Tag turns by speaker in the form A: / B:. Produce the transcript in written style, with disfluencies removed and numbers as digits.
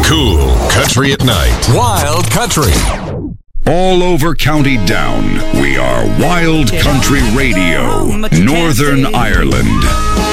A: Cool country at night. Wild country.
B: All over County Down, we are Wild Country Radio, Northern Ireland.